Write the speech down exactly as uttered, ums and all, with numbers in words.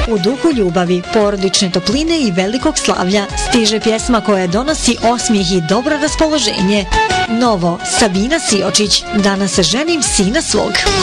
U duhu ljubavi, porodične topline i velikog slavlja stiže pjesma koja donosi osmijeh i dobro raspoloženje. Novo, Sabina Siočić, Danas se ženim sina svog.